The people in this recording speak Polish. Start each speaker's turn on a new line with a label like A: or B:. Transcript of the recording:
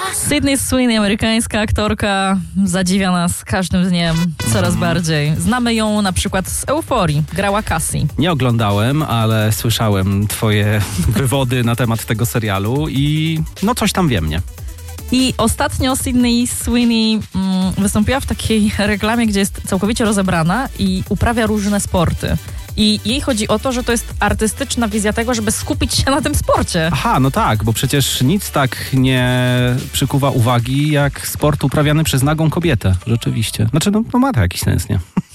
A: Sydney Sweeney, amerykańska aktorka, zadziwia nas każdym dniem coraz bardziej. Znamy ją na przykład z Euforii. Grała Cassie.
B: Nie oglądałem, ale słyszałem twoje wywody na temat tego serialu i no coś tam wiem, nie?
A: I ostatnio Sydney Sweeney wystąpiła w takiej reklamie, gdzie jest całkowicie rozebrana i uprawia różne sporty. I jej chodzi o to, że to jest artystyczna wizja tego, żeby skupić się na tym sporcie.
B: Aha, no tak, bo przecież nic tak nie przykuwa uwagi jak sport uprawiany przez nagą kobietę. Rzeczywiście. Znaczy, no ma to jakiś sens, nie?